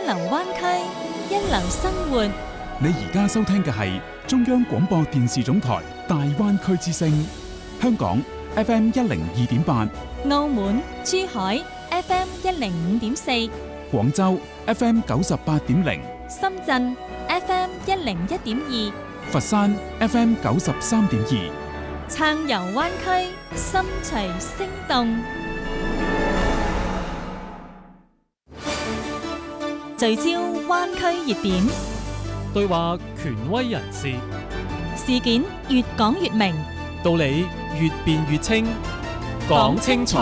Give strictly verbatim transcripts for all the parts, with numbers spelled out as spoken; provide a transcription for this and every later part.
流灣區，一流生活。 你而家收聽嘅係中央廣播電視總台大灣區之聲，香港 F M 一零二點八， 澳門、珠海 F M 一零五點四， 廣州 F M 九十八點零， 深圳 F M 一零一點二， 佛山 F M 九十三點二， 暢遊灣區，心隨聲動，聚焦灣區熱點， 對話權威人士， 事件越講越明， 道理越辯越清，講清楚，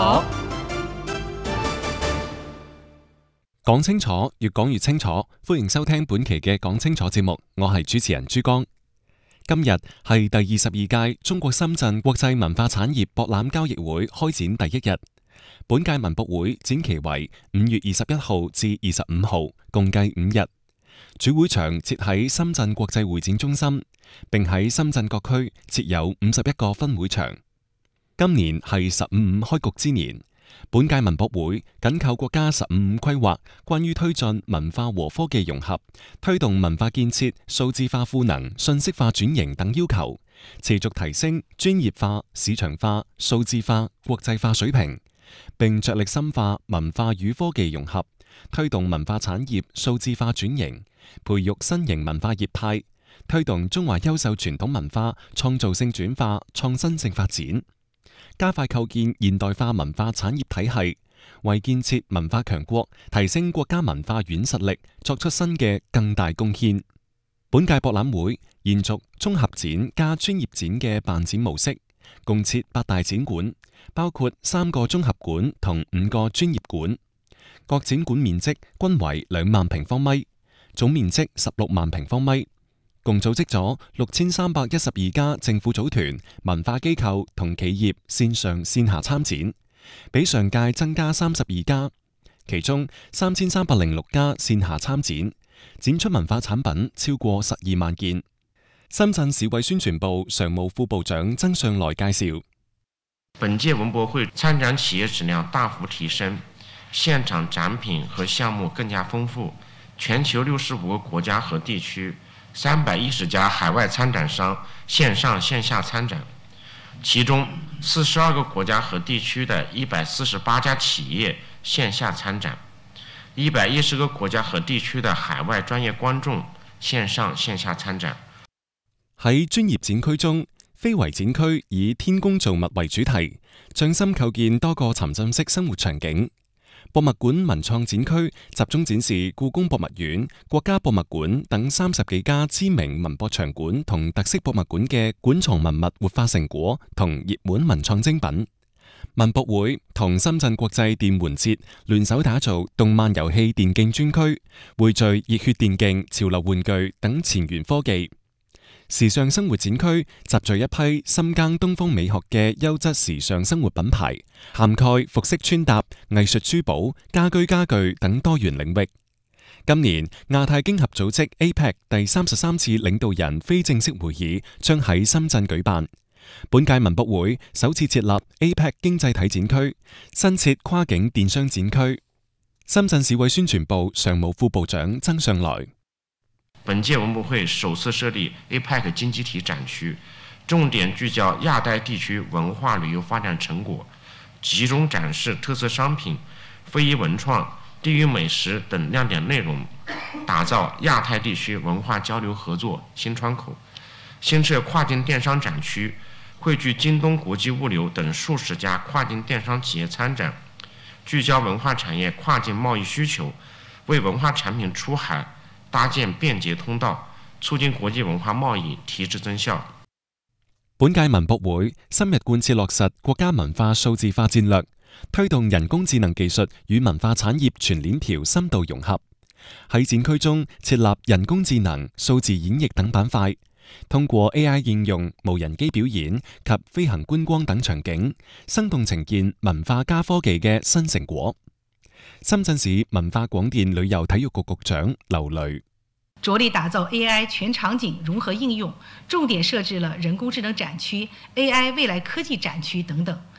講清楚，越講越清楚。歡迎收聽本期嘅講清楚節目，我係主持人朱江。今日係第二十二屆中國深圳國際文化產業博覽交易會開展第一日。本屆文博會展期為五月二十一號至二十五號，共計五日。主會場設喺深圳國際會展中心，並喺深圳各區設有五十一個分會場。今年係十五五開局之年，本屆文博會緊扣國家十五五規劃關於推進文化和科技融合、推動文化建設數字化賦能、信息化轉型等要求，持續提升專業化、市場化、數字化、國際化水平，並着力深化文化與科技融合，推動文化產業數字化轉型，培育新型文化業態，推動中華優秀傳統文化創造性轉化、創新性發展，加快構建現代化文化產業體系，為建設文化強國、提升國家文化軟實力作出新嘅更大貢獻。本屆博覽會延續綜合展加專業展嘅辦展模式，共設八大展館，包括三個綜合館同五個專業館，各展館面積均為兩萬平方米，總面積十六萬平方米，共組織咗六千三百一十二家政府組團、文化機構同企業線上線下參展，比上屆增加三十二家，其中三千三百零六家線下參展，展出文化產品超過十二萬件。深圳市委宣傳部常務副部長曾上來介紹， 本屆文博會參展企業質量大幅提升，現場展品和項目更加豐富，全球六十五個國家和地區三百一十家海外參展商線上線下參展，其中四十二個國家和地區的一百四十八家企業線下參展，一百一十個國家和地區的海外專業觀眾線上線下參展。 喺專業展區中，非遺展區以天工造物為主題，匠心構建多個沉浸式生活場景。博物館文創展區集中展示故宮博物院、國家博物館等三十幾家知名文博場館同特色博物館嘅館藏文物活化成果同熱門文創精品。文博會同深圳國際電玩節聯手打造動漫遊戲電競專區，匯聚熱血電競、潮流玩具等前沿科技。時尚生活展區集聚一批深耕東方美學嘅優質時尚生活品牌，涵蓋服飾穿搭、藝術珠寶、家居家具等多元領域。今年亞太經合組織 A P E C 第三十三次領導人非正式會議將喺深圳舉辦。本屆文博會首次設立 A P E C 經濟體展區，新設跨境電商展區。深圳市委宣傳部常務副部長曾上來， 本屆文博會首次設立 A P E C 經濟體展區，重點聚焦亞太地區文化旅遊發展成果，集中展示特色商品、非遺文創、地域美食等亮點內容，打造亞太地區文化交流合作新窗口。新設跨境電商展區，匯聚京東國際物流等數十家跨境電商企業參展，聚焦文化產業跨境貿易需求，為文化產品出海搭建便捷通道，促進國際文化貿易提質增效。 本屆文博會深入貫徹落實國家文化數字化戰略，推動人工智能技術與文化產業全鏈條深度融合。喺展區中設立人工智能、數字演繹等板塊，通過 A I 應用、無人機表演及飛行觀光等場景，生動呈現文化加科技嘅新成果。深圳市文化廣電旅遊體育局局長劉雷， 着力打造 A I 全場景融合應用，重點設置了人工智能展區、A I 未來科技展區等等。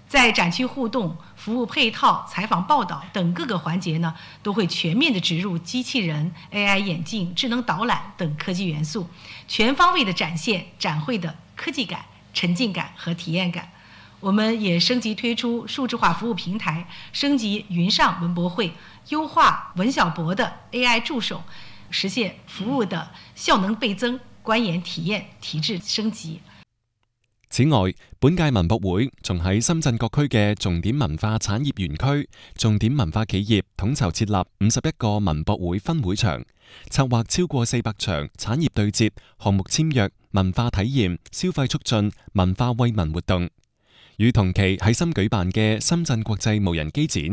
在展區互動、服務配套、採訪報道等各個環節呢，都會全面地植入機器人、A I 眼鏡、智能導覽等科技元素，全方位地展現展會的科技感、沉浸感和體驗感。我們也升級推出數字化服務平台，升級雲上文博會，優化文小博的 A I 助手，實現服務的效能倍增、觀演體驗提質升級。 此外，本屆文博會仲喺深圳各區嘅重點文化產業園區、重點文化企業統籌設立五十一個文博會分會場，策劃超過四百場產業對接、項目簽約、文化體驗、消費促進、文化惠民活動。與同期喺深舉辦嘅深圳國際無人機展